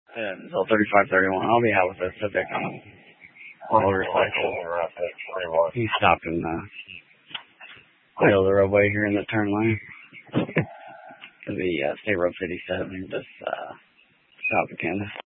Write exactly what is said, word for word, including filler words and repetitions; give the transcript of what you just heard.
Yeah, until thirty-five thirty-one. I'll be out with a Civic on motorcycle. He stopped in the middle of the roadway here in the turn lane. To the uh, State Road fifty-seven, just uh, south of Kansas.